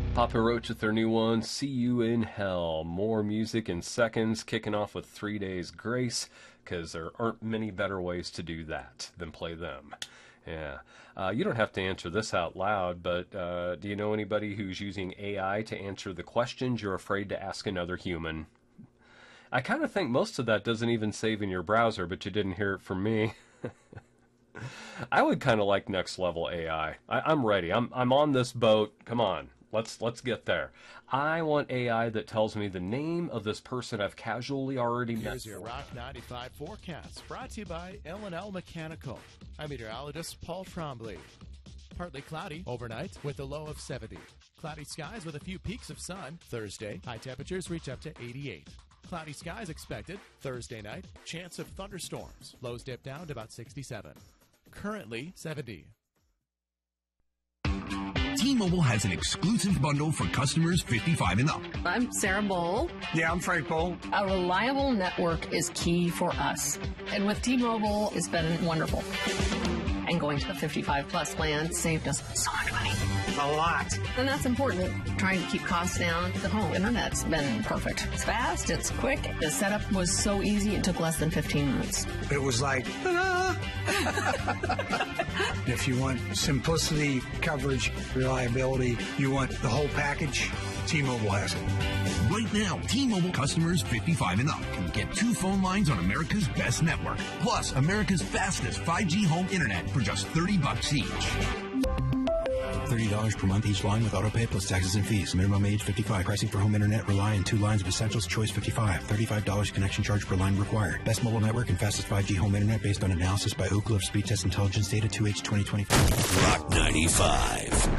Papa Roach with their new one, See You in Hell. More music in seconds, kicking off with 3 Days Grace, because there aren't many better ways to do that than play them. Yeah. You don't have to answer this out loud, but do you know anybody who's using AI to answer the questions you're afraid to ask another human? I kind of think most of that doesn't even save in your browser, but you didn't hear it from me. I would kind of like next level AI. I'm ready. I'm on this boat. Come on. Let's get there. I want AI that tells me the name of this person I've casually already met. Here's your Rock 95 forecast, brought to you by L&L Mechanical. I'm meteorologist Paul Trombley. Partly cloudy overnight with a low of 70. Cloudy skies with a few peaks of sun. Thursday, high temperatures reach up to 88. Cloudy skies expected. Thursday night, chance of thunderstorms. Lows dip down to about 67. Currently 70. T-Mobile has an exclusive bundle for customers 55 and up. I'm Sarah Bowl. Yeah, I'm Frank Bowl. A reliable network is key for us. And with T-Mobile, it's been wonderful. And going to the 55 plus plan saved us so much money. A lot. And that's important. Trying to keep costs down. The home internet's been perfect. It's fast, it's quick. The setup was so easy, it took less than 15 minutes. It was like, ta-da! If you want simplicity, coverage, reliability, you want the whole package, T-Mobile has it. Right now, T-Mobile customers 55 and up can get 2 phone lines on America's best network, plus America's fastest 5G home internet for just $30 each. $30 per month each line with autopay plus taxes and fees. Minimum age 55. Pricing for home internet rely on 2 lines of Essentials. Choice 55. $35 connection charge per line required. Best mobile network and fastest 5G home internet based on analysis by Ookla of Speed Test Intelligence Data 2H 2025. Rock 95.